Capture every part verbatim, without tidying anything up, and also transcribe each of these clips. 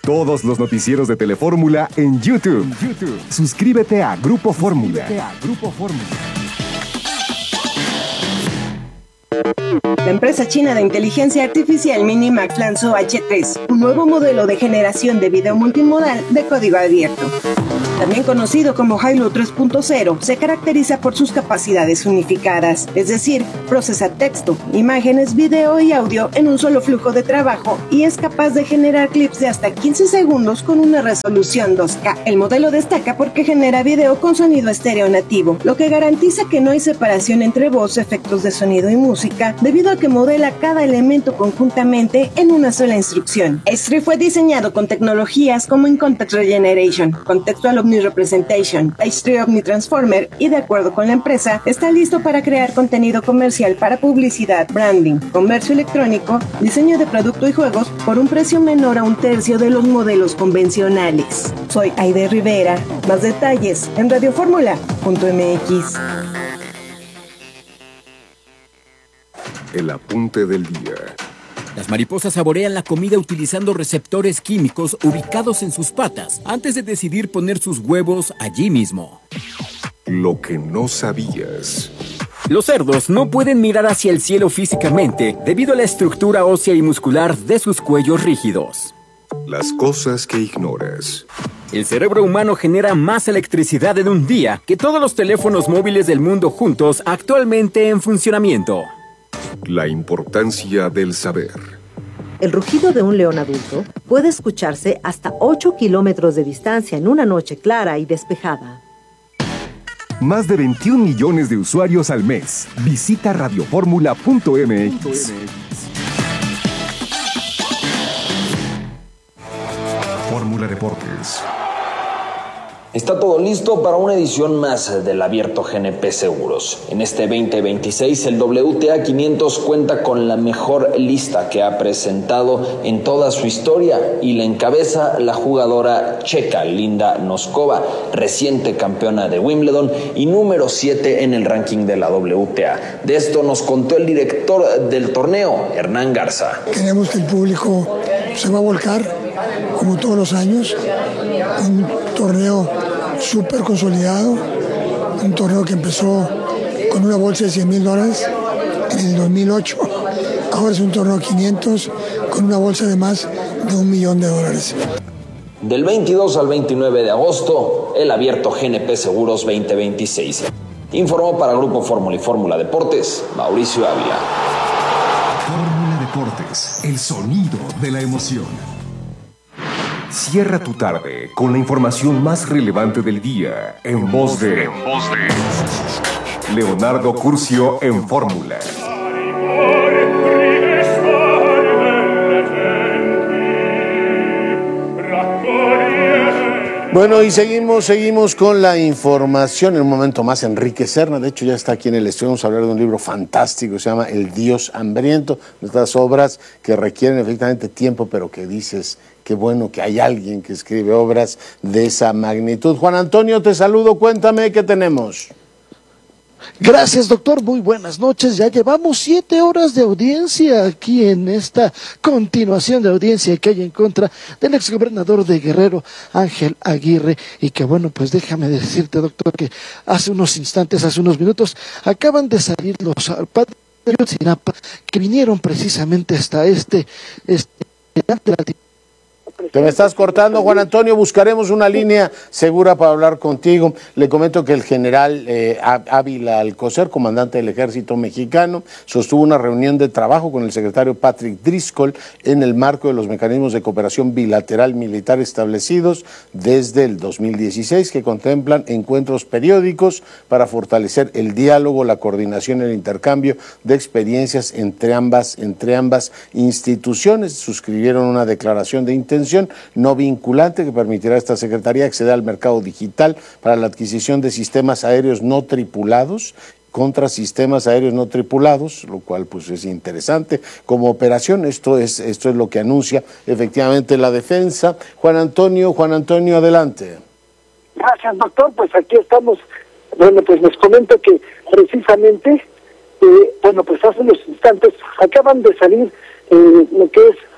Todos los noticieros de Telefórmula en YouTube. YouTube. Suscríbete a Grupo Fórmula. Grupo Fórmula. La empresa china de inteligencia artificial Minimax lanzó H tres, un nuevo modelo de generación de video multimodal de código abierto. También conocido como Hailuo tres punto cero, se caracteriza por sus capacidades unificadas, es decir, procesa texto, imágenes, video y audio en un solo flujo de trabajo y es capaz de generar clips de hasta quince segundos con una resolución dos K. El modelo destaca porque genera video con sonido estéreo nativo, lo que garantiza que no hay separación entre voz, efectos de sonido y música, debido a que modela cada elemento conjuntamente en una sola instrucción. H tres fue diseñado con tecnologías como In Context Regeneration, Contextual Omni-Representation, H tres Omni-Transformer y, de acuerdo con la empresa, está listo para crear contenido comercial para publicidad, branding, comercio electrónico, diseño de producto y juegos por un precio menor a un tercio de los modelos convencionales. Soy Aide Rivera. Más detalles en radioformula punto m x. El apunte del día. Las mariposas saborean la comida utilizando receptores químicos ubicados en sus patas antes de decidir poner sus huevos allí mismo. Lo que no sabías. Los cerdos no pueden mirar hacia el cielo físicamente debido a la estructura ósea y muscular de sus cuellos rígidos. Las cosas que ignoras. El cerebro humano genera más electricidad en un día que todos los teléfonos móviles del mundo juntos actualmente en funcionamiento. La importancia del saber. El rugido de un león adulto puede escucharse hasta ocho kilómetros de distancia en una noche clara y despejada. Más de veintiún millones de usuarios al mes. Visita radioformula punto m x. Fórmula Deportes. Está todo listo para una edición más del Abierto G N P Seguros. En este veinte veintiséis, el W T A quinientos cuenta con la mejor lista que ha presentado en toda su historia y la encabeza la jugadora checa Linda Noskova, reciente campeona de Wimbledon y número siete en el ranking de la W T A. De esto nos contó el director del torneo, Hernán Garza. Queremos que el público se va a volcar, como todos los años, un torneo súper consolidado, un torneo que empezó con una bolsa de cien mil dólares en el dos mil ocho, ahora es un torneo quinientos con una bolsa de más de un millón de dólares. Del veintidós al veintinueve de agosto, el Abierto G N P Seguros veinte veintiséis. Informó para Grupo Fórmula y Fórmula Deportes, Mauricio Ávila. Fórmula Deportes, el sonido de la emoción. Cierra tu tarde con la información más relevante del día en voz de, en voz de Leonardo Curcio en Fórmula. Bueno, y seguimos, seguimos con la información. En un momento más, Enrique Serna, de hecho ya está aquí en el estudio. Vamos a hablar de un libro fantástico, se llama El Dios Hambriento. Estas obras que requieren efectivamente tiempo, pero que dices, qué bueno que hay alguien que escribe obras de esa magnitud. Juan Antonio, te saludo, cuéntame qué tenemos. Gracias, doctor. Muy buenas noches. Ya llevamos siete horas de audiencia aquí en esta continuación de audiencia que hay en contra del exgobernador de Guerrero, Ángel Aguirre, y que bueno, pues déjame decirte, doctor, que hace unos instantes, hace unos minutos, acaban de salir los padres de Ayotzinapa que vinieron precisamente hasta este, este Te me estás cortando, Juan Antonio. Buscaremos una línea segura para hablar contigo. Le comento que el general eh, Ávila Alcocer, comandante del ejército mexicano, sostuvo una reunión de trabajo con el secretario Patrick Driscoll en el marco de los mecanismos de cooperación bilateral militar establecidos desde el dos mil dieciséis, que contemplan encuentros periódicos para fortalecer el diálogo, la coordinación y el intercambio de experiencias entre ambas, entre ambas instituciones. Suscribieron una declaración de intención no vinculante que permitirá a esta Secretaría acceder al mercado digital para la adquisición de sistemas aéreos no tripulados contra sistemas aéreos no tripulados, lo cual pues es interesante como operación. Esto es, esto es lo que anuncia efectivamente la defensa. Juan Antonio, Juan Antonio, adelante. Gracias, doctor. Pues aquí estamos. Bueno, pues les comento que precisamente, eh, bueno, pues hace unos instantes acaban de salir eh, lo que es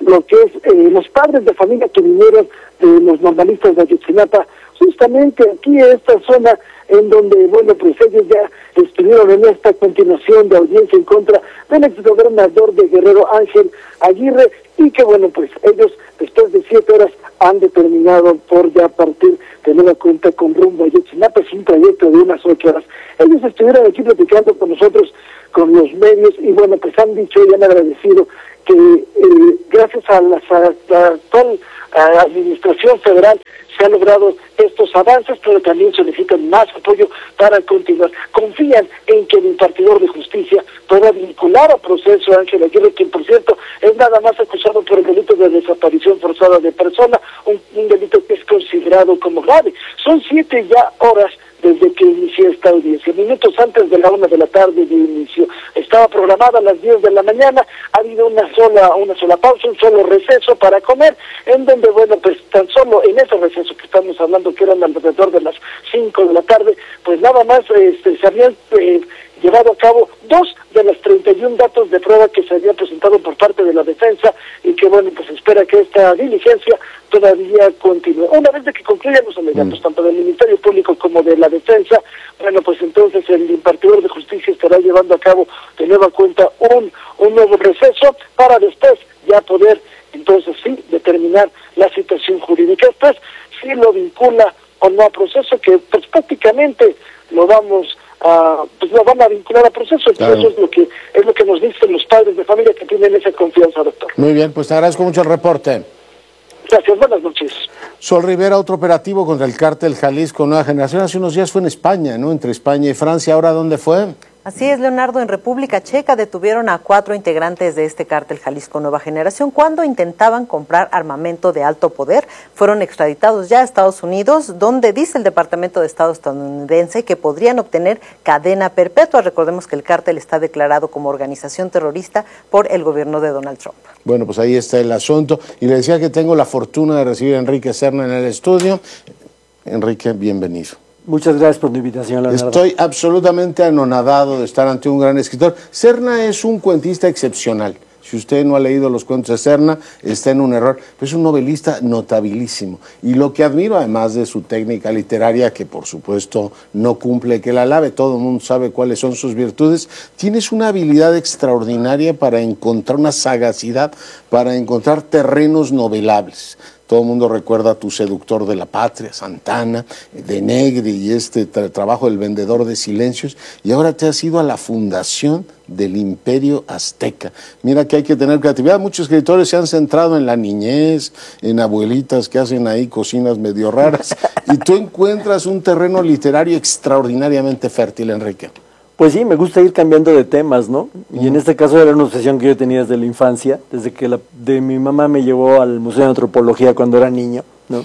lo que es eh, los padres de familia que vinieron de los normalistas de Ayotzinapa, justamente aquí en esta zona en donde, bueno, pues ellos ya estuvieron en esta continuación de audiencia en contra del exgobernador de Guerrero, Ángel Aguirre, y que, bueno, pues ellos después de siete horas han determinado por ya partir de nueva cuenta con rumbo a Ayotzinapa, es un trayecto de unas ocho horas. Ellos estuvieron aquí platicando con nosotros, con los medios, y bueno, pues han dicho y han agradecido que eh, gracias a la, a la actual a la administración federal se han logrado estos avances, pero también solicitan más apoyo para continuar. Confían en que el impartidor de justicia pueda vincular a proceso a Ángel Aguirre, quien por cierto es nada más acusado por el delito de desaparición forzada de persona, un, un delito que es considerado como grave. Son siete ya horas desde que inició esta audiencia, minutos antes de la una de la tarde de inicio. Estaba programada a las diez de la mañana, ha habido una sola una sola pausa, un solo receso para comer, en donde, bueno, pues tan solo en ese receso que estamos hablando, que eran alrededor de las cinco de la tarde, pues nada más este, se habían eh, llevado a cabo dos de los treinta y un datos de prueba que se habían presentado por parte de la defensa, y que, bueno, pues espera que esta diligencia todavía continúe. Una vez de que concluyan los alegatos, mm. tanto del Ministerio Público como de la defensa, bueno, pues entonces el impartidor de justicia estará llevando a cabo de nueva cuenta un, un nuevo receso para después ya poder, entonces sí, determinar la situación jurídica. Después sí lo vincula o no a proceso, que pues prácticamente lo vamos a, pues lo van a vincular a proceso. Claro. Eso es lo que es lo que nos dicen los padres de familia que tienen esa confianza, doctor. Muy bien, pues te agradezco mucho el reporte. Gracias, buenas noches. Sol Rivera, otro operativo contra el cártel Jalisco Nueva Generación. Hace unos días fue en España, ¿no? Entre España y Francia. ¿Ahora dónde fue? Así es, Leonardo. En República Checa detuvieron a cuatro integrantes de este cártel Jalisco Nueva Generación cuando intentaban comprar armamento de alto poder. Fueron extraditados ya a Estados Unidos, donde dice el Departamento de Estado estadounidense que podrían obtener cadena perpetua. Recordemos que el cártel está declarado como organización terrorista por el gobierno de Donald Trump. Bueno, pues ahí está el asunto. Y le decía que tengo la fortuna de recibir a Enrique Serna en el estudio. Enrique, bienvenido. Muchas gracias por tu invitación, Leonardo. Estoy absolutamente anonadado de estar ante un gran escritor. Serna es un cuentista excepcional. Si usted no ha leído los cuentos de Serna, está en un error. Pero es un novelista notabilísimo. Y lo que admiro, además de su técnica literaria, que por supuesto no cumple que la alabe, todo el mundo sabe cuáles son sus virtudes, tienes una habilidad extraordinaria para encontrar una sagacidad, para encontrar terrenos novelables. Todo el mundo recuerda Tu seductor de la patria, Santana, de Negri y este tra trabajo del vendedor de silencios, y ahora te has ido a la fundación del Imperio Azteca. Mira que hay que tener creatividad. Muchos escritores se han centrado en la niñez, en abuelitas que hacen ahí cocinas medio raras, y tú encuentras un terreno literario extraordinariamente fértil, Enrique. Pues sí, me gusta ir cambiando de temas, ¿no? Y en este caso era una obsesión que yo tenía desde la infancia, desde que la, de mi mamá me llevó al Museo de Antropología cuando era niño, ¿no?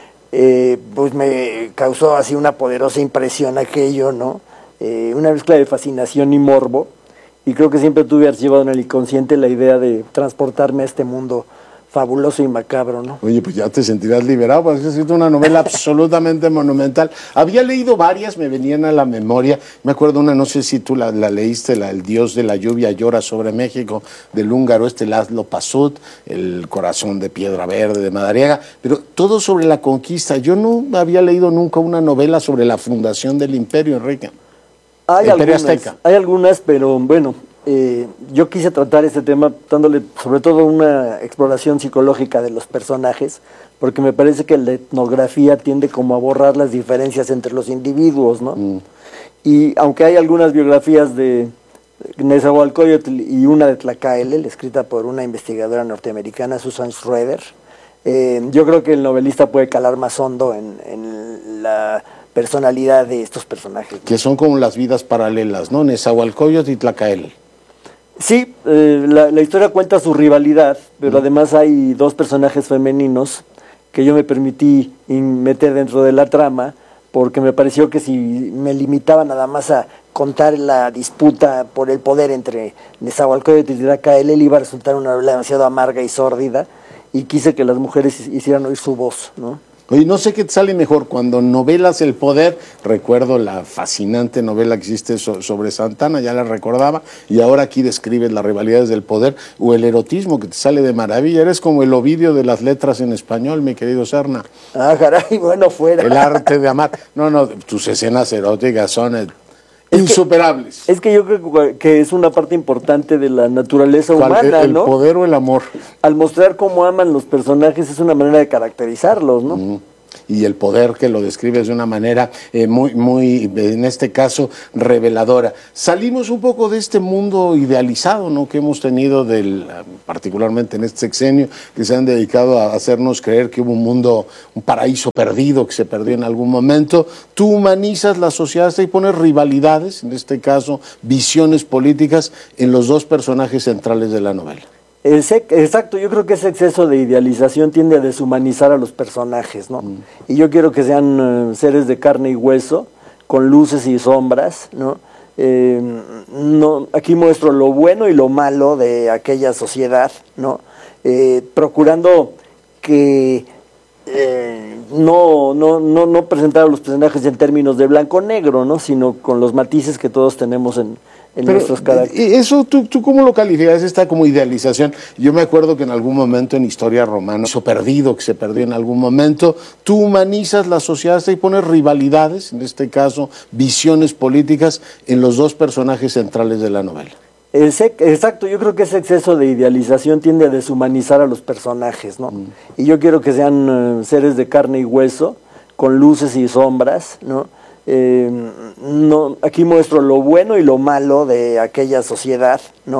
Eh, pues me causó así una poderosa impresión aquello, ¿no? Eh, una mezcla de fascinación y morbo, y creo que siempre tuve archivado en el inconsciente la idea de transportarme a este mundo fabuloso y macabro, ¿no? Oye, pues ya te sentirás liberado, porque has escrito una novela absolutamente monumental. Había leído varias, me venían a la memoria. Me acuerdo una, no sé si tú la, la leíste, la El Dios de la lluvia llora sobre México, del húngaro este Laszlo Pasut, El corazón de piedra verde de Madariaga, pero todo sobre la conquista. Yo no había leído nunca una novela sobre la fundación del imperio, Enrique. Hay algunas, hay algunas, pero bueno, Eh, yo quise tratar este tema dándole sobre todo una exploración psicológica de los personajes, porque me parece que la etnografía tiende como a borrar las diferencias entre los individuos, ¿no? Mm. Y aunque hay algunas biografías de Nezahualcóyotl y una de Tlacaelel, escrita por una investigadora norteamericana, Susan Schroeder, eh, yo creo que el novelista puede calar más hondo en, en la personalidad de estos personajes, ¿no? Que son como las vidas paralelas, ¿no? Nezahualcóyotl y Tlacaelel. Sí, eh, la, la historia cuenta su rivalidad, pero mm. además hay dos personajes femeninos que yo me permití meter dentro de la trama, porque me pareció que si me limitaba nada más a contar la disputa por el poder entre Nezahualcóyotl y Tlacaelel, iba a resultar una novela demasiado amarga y sórdida, y quise que las mujeres hicieran oír su voz, ¿no? Oye, no sé qué te sale mejor, cuando novelas el poder, recuerdo la fascinante novela que hiciste so, sobre Santana, ya la recordaba, y ahora aquí describes las rivalidades del poder, o el erotismo que te sale de maravilla, eres como el Ovidio de las letras en español, mi querido Serna. Ah, caray, bueno, fuera. El arte de amar. No, no, tus escenas eróticas son eh, insuperables. Que, es que yo creo que es una parte importante de la naturaleza humana, el, el ¿no? El poder o el amor. Al mostrar cómo aman los personajes es una manera de caracterizarlos, ¿no? Mm. Y el poder que lo describes de una manera eh, muy, muy, en este caso, reveladora. Salimos un poco de este mundo idealizado, ¿no?, que hemos tenido, del, particularmente en este sexenio, que se han dedicado a hacernos creer que hubo un mundo, un paraíso perdido, que se perdió en algún momento. Tú humanizas la sociedad y pones rivalidades, en este caso, visiones políticas, en los dos personajes centrales de la novela. Exacto, yo creo que ese exceso de idealización tiende a deshumanizar a los personajes, ¿no? Mm. Y yo quiero que sean uh, seres de carne y hueso, con luces y sombras, ¿no? Eh, no aquí muestro lo bueno y lo malo de aquella sociedad, ¿no? Eh, procurando que eh, no, no, no, no presentar a los personajes en términos de blanco-negro, ¿no?, sino con los matices que todos tenemos en en Pero nuestros caracteres. Eso, ¿tú, ¿tú cómo lo calificas? Esta como idealización. Yo me acuerdo que en algún momento en Historia Romana, eso perdido, que se perdió en algún momento, tú humanizas la sociedad y pones rivalidades, en este caso, visiones políticas, en los dos personajes centrales de la novela. Exacto, yo creo que ese exceso de idealización tiende a deshumanizar a los personajes, ¿no? Mm. Y yo quiero que sean uh, seres de carne y hueso, con luces y sombras, ¿no? Eh, no aquí muestro lo bueno y lo malo de aquella sociedad, ¿no?